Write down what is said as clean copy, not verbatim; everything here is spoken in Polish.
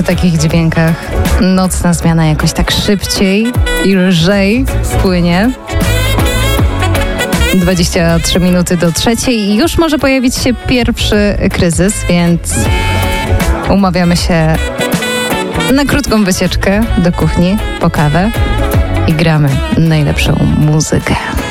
przy takich dźwiękach nocna zmiana jakoś tak szybciej i lżej płynie. 23 minuty do 3 i już może pojawić się pierwszy kryzys, więc umawiamy się na krótką wycieczkę do kuchni po kawę i gramy najlepszą muzykę.